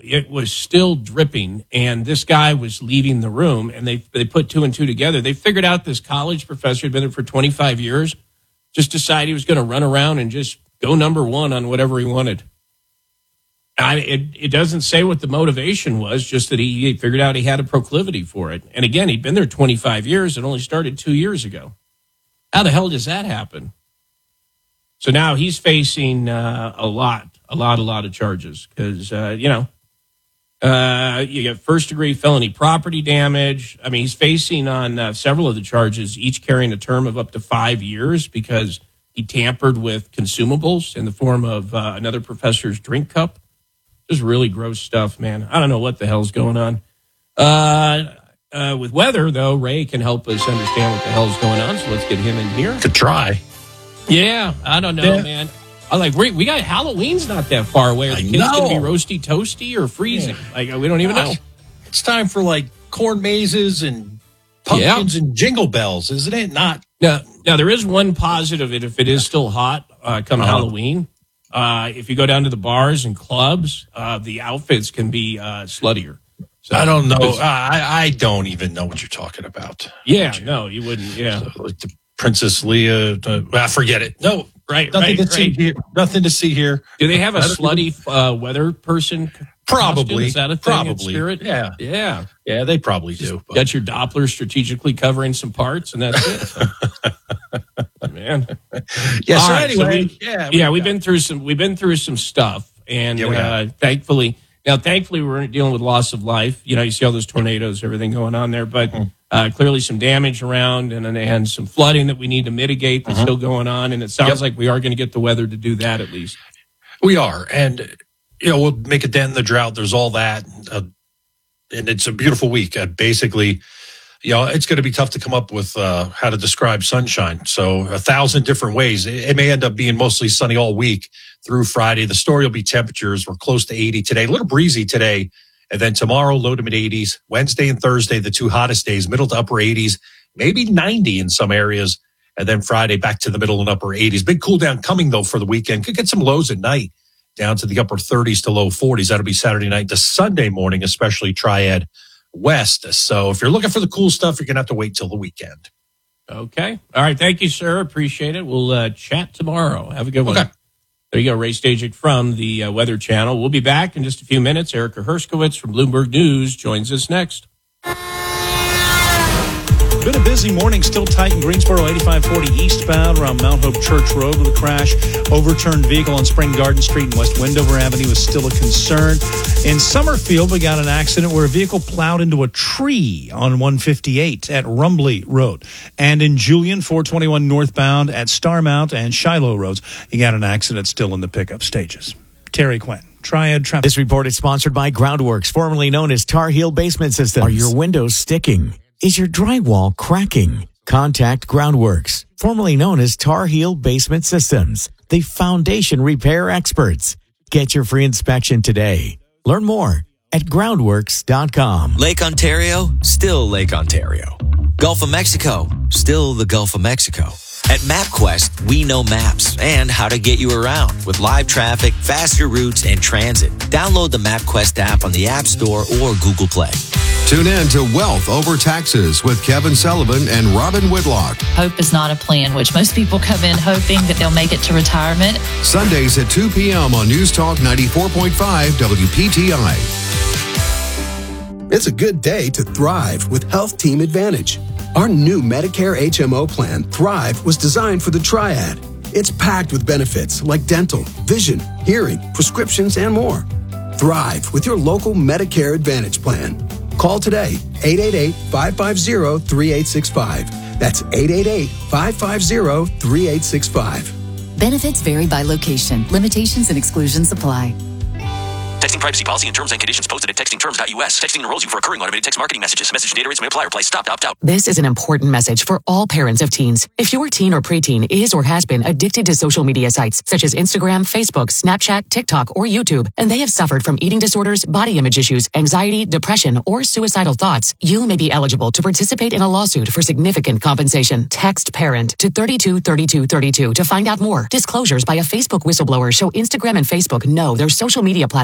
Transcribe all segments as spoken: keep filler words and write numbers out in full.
it was still dripping, and this guy was leaving the room, and they they put two and two together. They figured out this college professor had been there for twenty-five years, just decided he was going to run around and just go number one on whatever he wanted. I, it, it doesn't say what the motivation was, just that he, he figured out he had a proclivity for it. And again, he'd been there twenty-five years. It only started two years ago. How the hell does that happen? So now he's facing uh, a lot, a lot, a lot of charges because, uh, you know, uh, you get first-degree felony property damage. I mean, he's facing on uh, several of the charges, each carrying a term of up to five years because he tampered with consumables in the form of uh, another professor's drink cup. Just really gross stuff, man. I don't know what the hell's going on. Uh, uh, with weather, though, Ray can help us understand what the hell's going on, so let's get him in here. Could try. Yeah, I don't know, yeah. man. I like we, we got Halloween's not that far away. Are the kids going to be roasty, toasty, or freezing? Yeah. Like we don't even know. It's time for like corn mazes and pumpkins yeah. and jingle bells, isn't it? Not. Now, now there is one positive. If it is still hot uh, come uh-huh. Halloween, uh, if you go down to the bars and clubs, uh, the outfits can be uh, sluttier. So, I don't know. I I don't even know what you're talking about. Yeah, you? no, you wouldn't. Yeah. So, like the Princess Leia, uh, I forget it. No, right, nothing right, to see right. here. Nothing to see here. Do they have a slutty uh, weather person? Probably. Costume? Is that a thing? Probably. Spirit? Yeah, yeah, yeah. They probably do. But. Got your Doppler strategically covering some parts, and that's it. So. Man. Yeah. All So right, anyway, so we, yeah, yeah. We've been through some. We've been through some stuff, and yeah, uh, thankfully. Now, thankfully, we're dealing with loss of life. You know, you see all those tornadoes, everything going on there, but uh, clearly some damage around and, and some flooding that we need to mitigate that's uh-huh. still going on. And it sounds yep. like we are going to get the weather to do that at least. We are. And, you know, we'll make a dent in the drought. There's all that. Uh, and it's a beautiful week. Uh, basically, you know, it's going to be tough to come up with uh, how to describe sunshine. So a thousand different ways. It, it may end up being mostly sunny all week through Friday. The story will be temperatures. We're close to eighty today, a little breezy today. And then tomorrow, low to mid eighties. Wednesday and Thursday, the two hottest days, middle to upper eighties, maybe ninety in some areas. And then Friday, back to the middle and upper eighties. Big cool down coming, though, for the weekend. Could get some lows at night down to the upper thirties to low forties. That'll be Saturday night to Sunday morning, especially Triad West. So if you're looking for the cool stuff, you're going to have to wait till the weekend. Okay. All right. Thank you, sir. Appreciate it. We'll uh, chat tomorrow. Have a good one. Okay. There you go, Ray Stajic from the uh, Weather Channel. We'll be back in just a few minutes. Erica Herskowitz from Bloomberg News joins us next. Been a busy morning, still tight in Greensboro, eighty-five forty eastbound around Mount Hope Church Road with a crash. Overturned vehicle on Spring Garden Street and West Wendover Avenue is still a concern. In Summerfield, we got an accident where a vehicle plowed into a tree on one fifty-eight at Rumbley Road. And in Julian, four twenty-one northbound at Starmount and Shiloh Roads, you got an accident still in the pickup stages. Terry Quinn. Triad Traffic. This report is sponsored by Groundworks, formerly known as Tar Heel Basement Systems. Are your windows sticking? Is your drywall cracking? Contact Groundworks, formerly known as Tar Heel Basement Systems, the foundation repair experts. Get your free inspection today. Learn more at groundworks dot com. Lake Ontario, still Lake Ontario. Gulf of Mexico, still the Gulf of Mexico. At MapQuest, we know maps and how to get you around with live traffic, faster routes, and transit. Download the MapQuest app on the App Store or Google Play. Tune in to Wealth Over Taxes with Kevin Sullivan and Robin Whitlock. Hope is not a plan, which most people come in hoping that they'll make it to retirement. Sundays at two p.m. on News Talk ninety-four point five W P T I. It's a good day to thrive with Health Team Advantage. Our new Medicare H M O plan, Thrive, was designed for the Triad. It's packed with benefits like dental, vision, hearing, prescriptions, and more. Thrive with your local Medicare Advantage plan. Call today, eight eight eight, five five zero, three eight six five. That's eight eight eight, five five zero, three eight six five. Benefits vary by location. Limitations and exclusions apply. Texting privacy policy and terms and conditions posted at texting terms dot U S. Texting enrolls you for recurring automated text marketing messages. Message and data rates may apply. Reply stop, opt out. This is an important message for all parents of teens. If your teen or preteen is or has been addicted to social media sites such as Instagram, Facebook, Snapchat, TikTok, or YouTube, and they have suffered from eating disorders, body image issues, anxiety, depression, or suicidal thoughts, you may be eligible to participate in a lawsuit for significant compensation. Text PARENT to thirty-two thirty-two thirty-two to find out more. Disclosures by a Facebook whistleblower show Instagram and Facebook know their social media platforms were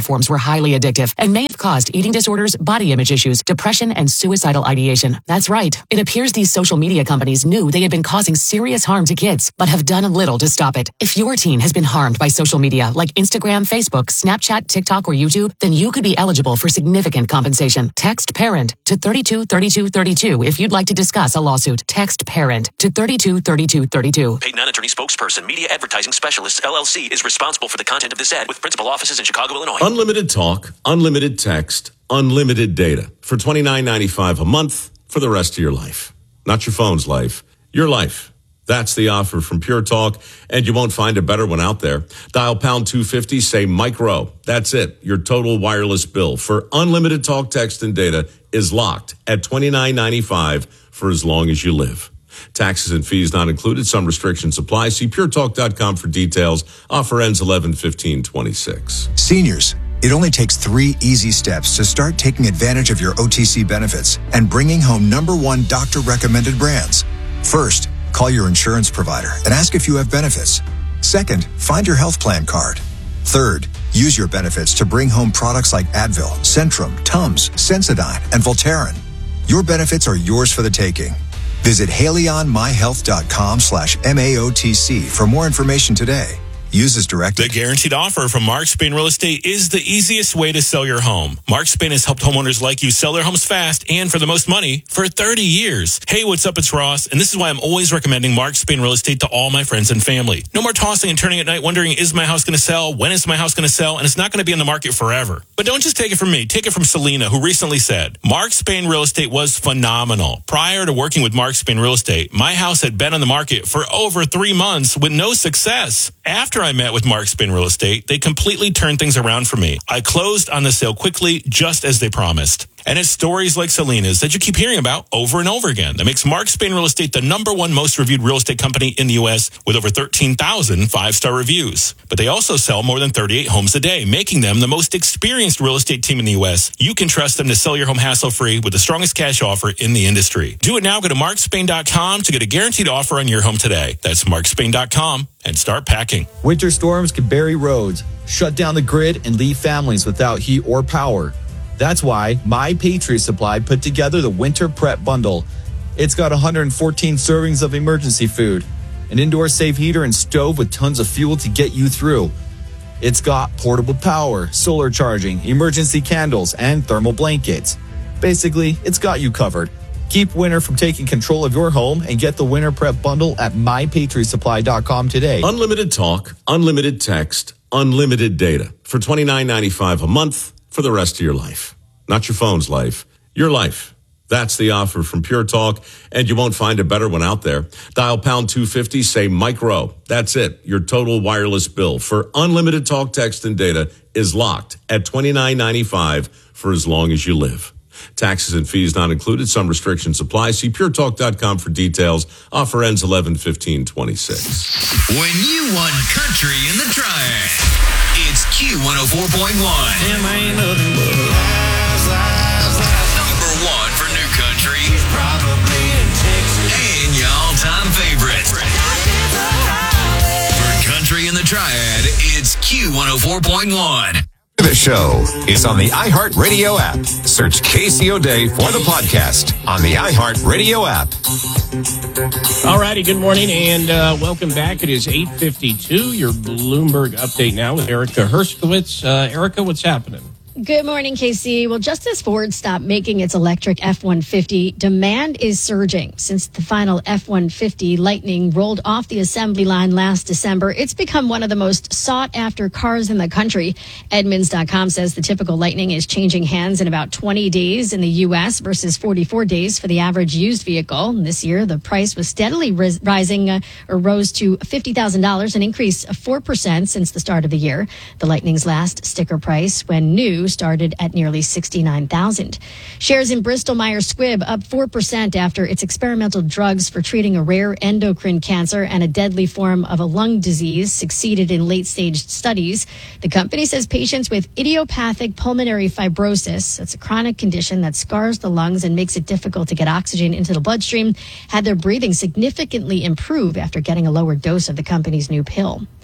highly addictive and may have caused eating disorders, body image issues, depression, and suicidal ideation. That's right. It appears these social media companies knew they had been causing serious harm to kids, but have done little to stop it. If your teen has been harmed by social media like Instagram, Facebook, Snapchat, TikTok, or YouTube, then you could be eligible for significant compensation. Text PARENT to thirty-two thirty-two thirty-two if you'd like to discuss a lawsuit. Text PARENT to thirty-two thirty-two thirty-two. Paid non-attorney spokesperson, Media Advertising Specialists, L L C, is responsible for the content of this ad with principal offices in Chicago, Illinois. Unlimited talk, unlimited text, unlimited data for twenty-nine ninety-five a month for the rest of your life. Not your phone's life, your life. That's the offer from Pure Talk, and you won't find a better one out there. Dial pound two fifty, say Mike Rowe. That's it. Your total wireless bill for unlimited talk, text, and data is locked at twenty-nine ninety-five for as long as you live. Taxes and fees not included. Some restrictions apply. See pure talk dot com for details. Offer ends eleven fifteen twenty-six. Seniors, it only takes three easy steps to start taking advantage of your O T C benefits and bringing home number one doctor-recommended brands. First, call your insurance provider and ask if you have benefits. Second, find your health plan card. Third, use your benefits to bring home products like Advil, Centrum, Tums, Sensodyne, and Voltaren. Your benefits are yours for the taking. Visit haleyonmyhealth.com slash MAOTC for more information today. Use as directed. The guaranteed offer from Mark Spain Real Estate is the easiest way to sell your home. Mark Spain has helped homeowners like you sell their homes fast and for the most money for thirty years. Hey, what's up? It's Ross, and this is why I'm always recommending Mark Spain Real Estate to all my friends and family. No more tossing and turning at night wondering, is my house going to sell? When is my house going to sell? And it's not going to be on the market forever. But don't just take it from me. Take it from Selena, who recently said, Mark Spain Real Estate was phenomenal. Prior to working with Mark Spain Real Estate, my house had been on the market for over three months with no success. After I met with Mark Spain Real Estate, they completely turned things around for me. I closed on the sale quickly, just as they promised. And it's stories like Selena's that you keep hearing about over and over again that makes Mark Spain Real Estate the number one most reviewed real estate company in the U S with over thirteen thousand five-star reviews. But they also sell more than thirty-eight homes a day, making them the most experienced real estate team in the U S. You can trust them to sell your home hassle-free with the strongest cash offer in the industry. Do it now. Go to mark spain dot com to get a guaranteed offer on your home today. That's mark spain dot com and start packing. Winter storms can bury roads, shut down the grid, and leave families without heat or power. That's why My Patriot Supply put together the Winter Prep Bundle. It's got one hundred fourteen servings of emergency food, an indoor safe heater and stove with tons of fuel to get you through. It's got portable power, solar charging, emergency candles, and thermal blankets. Basically, it's got you covered. Keep winter from taking control of your home and get the Winter Prep Bundle at my patriot supply dot com today. Unlimited talk, unlimited text, unlimited data for twenty-nine ninety-five a month for the rest of your life. Not your phone's life, your life. That's the offer from Pure Talk, and you won't find a better one out there. Dial pound two fifty, say Mike Rowe. That's it. Your total wireless bill for unlimited talk, text, and data is locked at twenty-nine ninety-five for as long as you live. Taxes and fees not included. Some restrictions apply. See pure talk dot com for details. Offer ends eleven fifteen twenty-six. When you want country in the triad, it's Q one oh four point one. Damn, I ain't nothing but lies, lies, lies. Number one for new country. He's probably in Texas. And your all-time favorite. For country in the triad, it's Q one oh four point one. The show is on the iHeartRadio app. Search Casey O'Day for the podcast on the iHeartRadio app. All righty, good morning and uh, welcome back. It is eight fifty-two. Your Bloomberg update now with Erica Herskowitz. Uh, Erica, what's happening? Good morning, K C. Well, just as Ford stopped making its electric F one fifty, demand is surging. Since the final F one fifty Lightning rolled off the assembly line last December, it's become one of the most sought-after cars in the country. Edmunds dot com says the typical Lightning is changing hands in about twenty days in the U S versus forty-four days for the average used vehicle. This year, the price was steadily ris- rising uh, or rose to fifty thousand dollars, an increase of four percent since the start of the year. The Lightning's last sticker price, when new, started at nearly sixty-nine thousand dollars. Shares in Bristol Myers Squibb up four percent after its experimental drugs for treating a rare endocrine cancer and a deadly form of a lung disease succeeded in late-stage studies. The company says patients with idiopathic pulmonary fibrosis, that's a chronic condition that scars the lungs and makes it difficult to get oxygen into the bloodstream, had their breathing significantly improve after getting a lower dose of the company's new pill.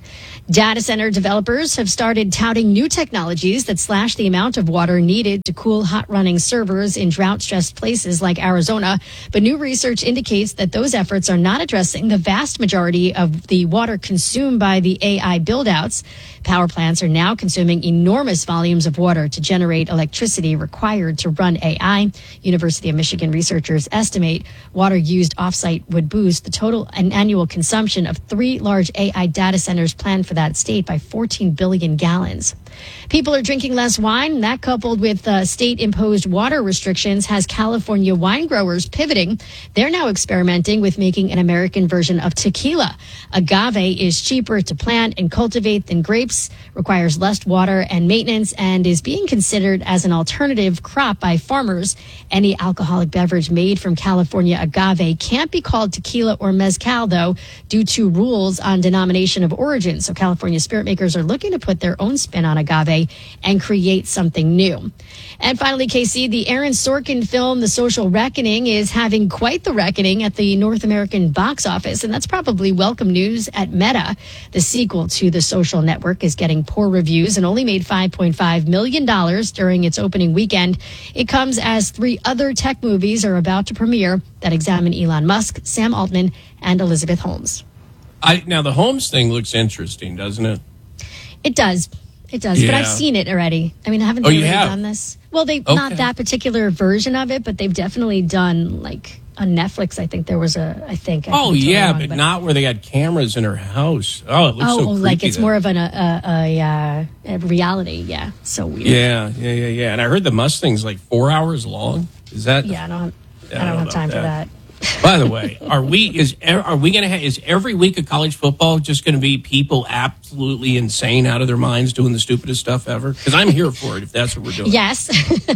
Data center developers have started touting new technologies that slash the amount of water needed to cool hot-running servers in drought-stressed places like Arizona. But new research indicates that those efforts are not addressing the vast majority of the water consumed by the A I build-outs. Power plants are now consuming enormous volumes of water to generate electricity required to run A I. University of Michigan researchers estimate water used offsite would boost the total and annual consumption of three large A I data centers planned for that state by fourteen billion gallons. People are drinking less wine. That, coupled with uh, state-imposed water restrictions, has California wine growers pivoting. They're now experimenting with making an American version of tequila. Agave is cheaper to plant and cultivate than grapes, requires less water and maintenance, and is being considered as an alternative crop by farmers. Any alcoholic beverage made from California agave can't be called tequila or mezcal, though, due to rules on denomination of origin. So California spirit makers are looking to put their own spin on agave and create something new. And finally, K C, the Aaron Sorkin film, The Social Reckoning, is having quite the reckoning at the North American box office, and that's probably welcome news at Meta. The sequel to The Social Network is getting poor reviews and only made five point five million dollars during its opening weekend. It comes as three other tech movies are about to premiere that examine Elon Musk, Sam Altman, and Elizabeth Holmes. I, now, the Holmes thing looks interesting, doesn't it? It does. It does, Yeah. but I've seen it already. I mean, haven't Oh, they you already have? done this? Well, they've Okay. not that particular version of it, but they've definitely done, like, on Netflix, I think there was a, I think. I Oh, could be totally yeah, wrong, but, not where they got cameras in her house. Oh, it looks Oh, so creepy. like it's then. more of an, a, a, a, a reality. Yeah, so weird. Yeah, yeah, yeah, yeah. And I heard the Mustang's like four hours long. Is that? Yeah, I don't, Yeah, I don't have know time about for that. By the way, are we is are we going to ha- is every week of college football just going to be people absolutely insane out of their minds doing the stupidest stuff ever? Because I'm here for it if that's what we're doing. Yes,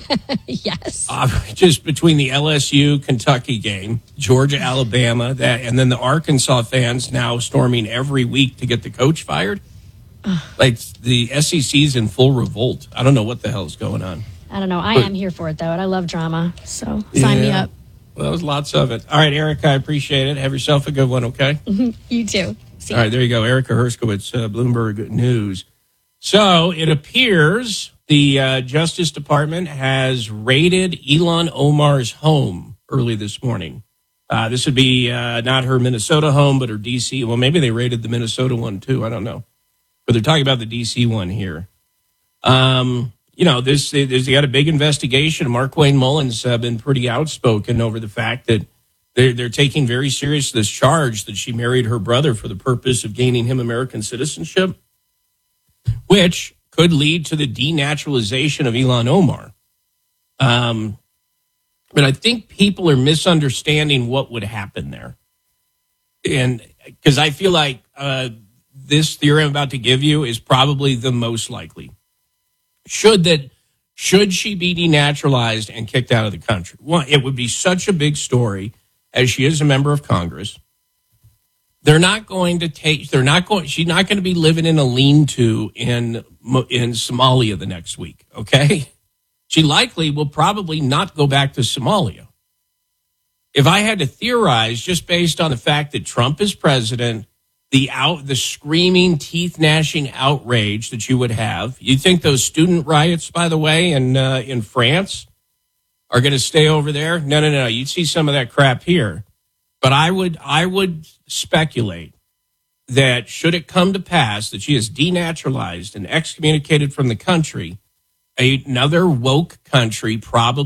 yes. Uh, just between the L S U Kentucky game, Georgia Alabama, that, and then the Arkansas fans now storming every week to get the coach fired. Like the S E C's in full revolt. I don't know what the hell's going on. I don't know. I But- am here for it, though, and I love drama, so sign me Yeah. up. Well, there's lots of it. All right, Erica, I appreciate it. Have yourself a good one, okay? You too. See All right, there you go. Erica Herskowitz, uh, Bloomberg News. So it appears the uh, Justice Department has raided Ilhan Omar's home early this morning. Uh, this would be uh, not her Minnesota home, but her D C. Well, maybe they raided the Minnesota one too. I don't know. But they're talking about the D C one here. Um, you know, this there's got a big investigation. Marquayne Mullins uh, been pretty outspoken over the fact that they're, they're taking very serious this charge that she married her brother for the purpose of gaining him American citizenship, which could lead to the denaturalization of Ilhan Omar. Um, but I think people are misunderstanding what would happen there. And because I feel like uh, this theory I'm about to give you is probably the most likely. Should that should she be denaturalized and kicked out of the country? Well, it would be such a big story, as she is a member of Congress. They're not going to take. They're not going. She's not going to be living in a lean-to in in Somalia the next week. Okay, she likely will probably not go back to Somalia. If I had to theorize, just based on the fact that Trump is president, the out the screaming, teeth gnashing outrage that you would have, you think those student riots, by the way, in uh, in France, are going to stay over there? No, no, no. You'd see some of that crap here. But I would I would speculate that should it come to pass that she is denaturalized and excommunicated from the country, another woke country probably